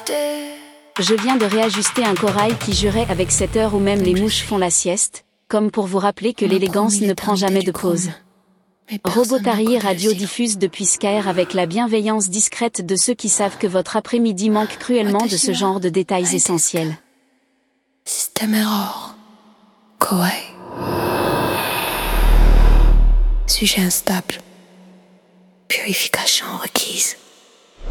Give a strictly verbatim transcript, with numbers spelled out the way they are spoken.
Je viens de réajuster un corail qui jurait avec cette heure où même les mouches font la sieste, comme pour vous rappeler que l'élégance ne prend jamais de pause. Robotari Radio diffuse depuis Skyr avec la bienveillance discrète de ceux qui savent que votre après-midi manque cruellement de ce genre de détails essentiels. Système error. Koei. Sujet instable. Purification requise.